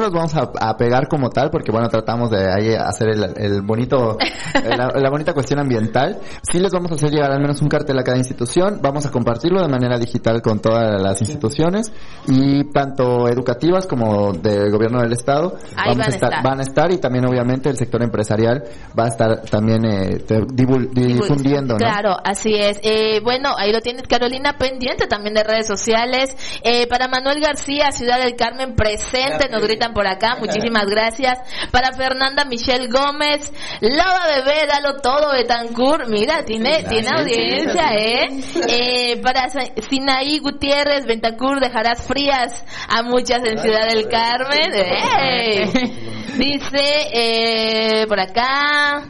los vamos a pegar como tal, porque bueno, tratamos de ahí hacer el bonito, la bonita cuestión ambiental. Sí les vamos a hacer llegar al menos un cartel a cada institución, vamos a compartirlo de manera digital con todas las instituciones, y tanto educativas como del gobierno del estado van a estar, y también obviamente el sector empresarial va a estar también difundiendo, ¿no? Claro, así es. Bueno, ahí lo tienes, Carolina, pendiente también de redes sociales. Para Manuel García, Ciudad del Carmen, presente, nos gritan por acá, muchísimas gracias. Para Fernanda Michelle Gómez, Lava Bebé, dalo todo, Betancourt, mira, tiene audiencia, para Sinaí Gutiérrez, Betancourt, dejarás frías a muchas en Ciudad del Carmen. Dice, por acá,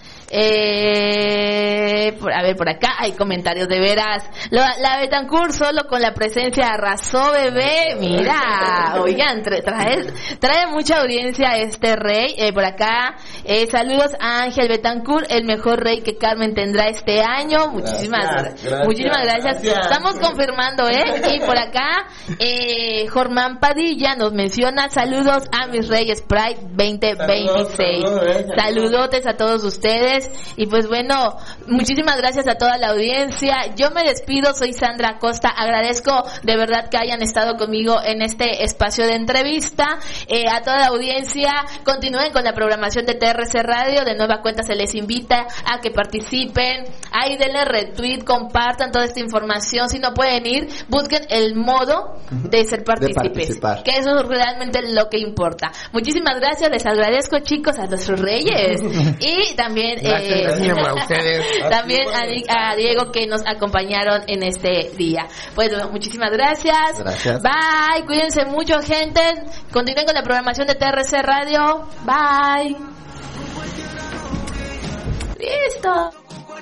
por acá hay comentarios, de veras. La Betancourt solo con la presencia arrasó, bebé. Mira, oigan, trae mucha audiencia este rey. Por acá, saludos a Ángel Betancourt, el mejor rey que Carmen tendrá este año. Muchísimas gracias. Estamos confirmando, Y por acá, Jormán Padilla nos menciona, saludos a mis reyes Pride 2026. Saludotes a todos ustedes. Y pues bueno, muchísimas gracias a toda la audiencia. Yo me despido, soy Sandra Acosta. Agradezco de verdad que hayan estado conmigo en este espacio de entrevista. A toda la audiencia, continúen con la programación de TRC Radio. De nueva cuenta se les invita a que participen. Ahí denle retweet, compartan toda esta información. Si no pueden ir, busquen el modo de ser partícipes, que eso es realmente lo que importa. Muchísimas gracias, les agradezco, chicos, a nuestros reyes. Y también también a Diego, que nos acompañaron en este día. Pues muchísimas gracias. Bye, cuídense mucho, gente. Continúen con la programación de TRC Radio. Bye. Listo.